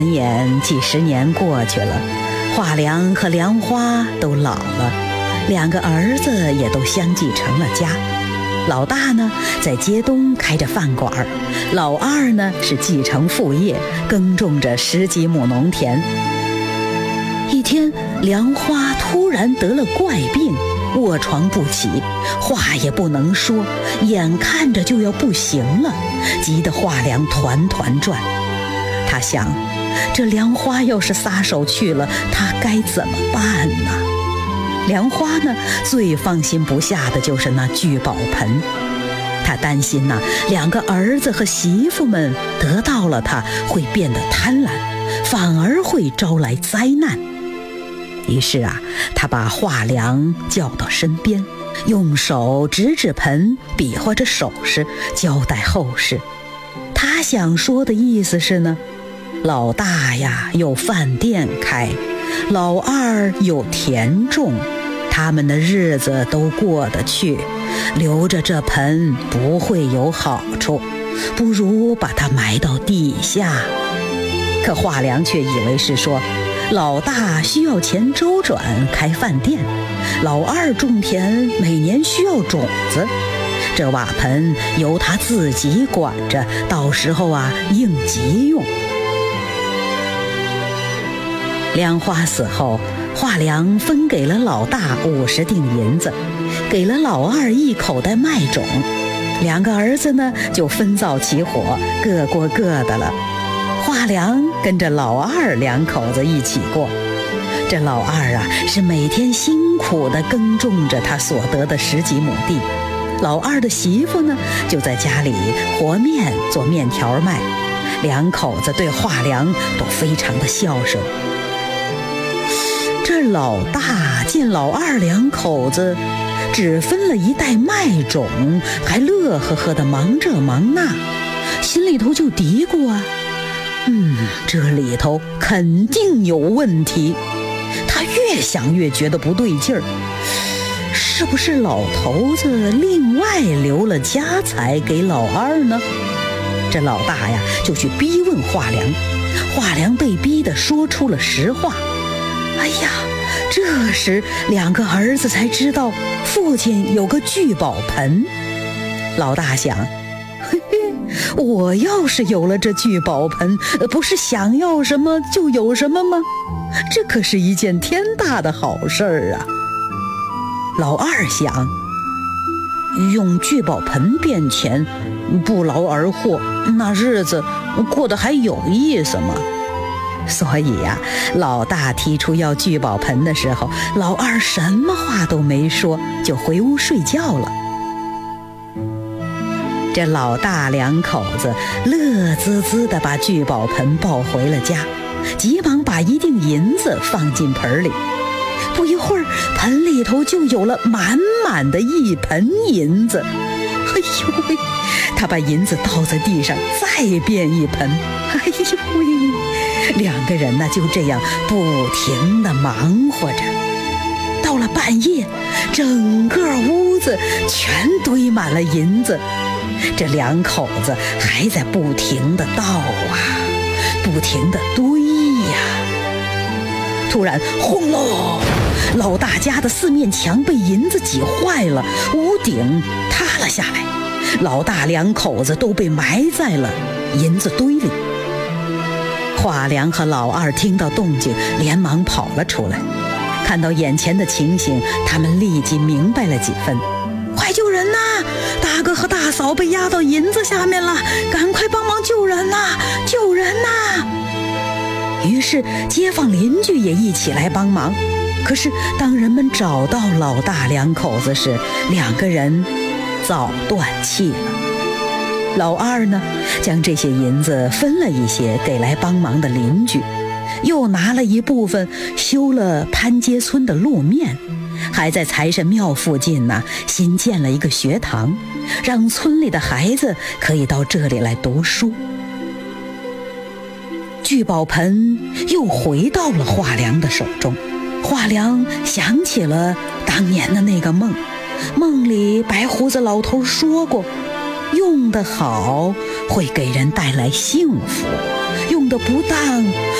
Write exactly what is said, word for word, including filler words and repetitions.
转眼几十年过去了，华良和良花都老了，两个儿子也都相继成了家。老大呢，在街东开着饭馆，老二呢是继承父业，耕种着十几亩农田。一天，良花突然得了怪病，卧床不起，话也不能说，眼看着就要不行了，急得华良团团转。他想，这良花要是撒手去了，他该怎么办呢？良花呢，最放心不下的就是那聚宝盆。他担心呐、啊，两个儿子和媳妇们得到了它，会变得贪婪，反而会招来灾难。于是啊，他把华良叫到身边，用手指指盆，比划着手势，交代后事。他想说的意思是呢，老大呀有饭店开，老二有田种，他们的日子都过得去，留着这盆不会有好处，不如把它埋到地下。可华良却以为是说，老大需要钱周转开饭店，老二种田每年需要种子，这瓦盆由他自己管着，到时候啊应急用。良花死后，华良分给了老大五十锭银子，给了老二一口袋麦种，两个儿子呢就分灶起火，各过各的了。华良跟着老二两口子一起过。这老二啊，是每天辛苦地耕种着他所得的十几亩地。老二的媳妇呢，就在家里和面做面条卖。两口子对华良都非常的孝顺。这老大见老二两口子只分了一袋麦种，还乐呵呵地忙这忙那，心里头就嘀咕啊，嗯，这里头肯定有问题。他越想越觉得不对劲儿，是不是老头子另外留了家财给老二呢？这老大呀就去逼问华良，华良被逼得说出了实话。哎呀，这时两个儿子才知道父亲有个聚宝盆。老大想，嘿嘿，我要是有了这聚宝盆，不是想要什么就有什么吗？这可是一件天大的好事儿啊！老二想，用聚宝盆变钱，不劳而获，那日子过得还有意思吗？所以呀、啊，老大提出要聚宝盆的时候，老二什么话都没说，就回屋睡觉了。这老大两口子乐滋滋地把聚宝盆抱回了家，急忙把一锭银子放进盆里。不一会儿，盆里头就有了满满的一盆银子。哎呦喂，他把银子倒在地上，再变一盆。哎呦喂，两个人呢就这样不停地忙活着。到了半夜，整个屋子全堆满了银子。这两口子还在不停地倒啊，不停地堆呀。突然，轰隆！老大家的四面墙被银子挤坏了，屋顶塌了下来，老大两口子都被埋在了银子堆里。华良和老二听到动静，连忙跑了出来。看到眼前的情形，他们立即明白了几分。快救人呐！大哥和大嫂被压到银子下面了，赶快帮忙救人呐！救人呐！于是街坊邻居也一起来帮忙。可是当人们找到老大两口子时，两个人早断气了。老二呢，将这些银子分了一些给来帮忙的邻居，又拿了一部分修了潘街村的路面，还在财神庙附近呢新建了一个学堂，让村里的孩子可以到这里来读书。聚宝盆又回到了华良的手中。华良想起了当年的那个梦，梦里白胡子老头说过，用得好会给人带来幸福，用的不当，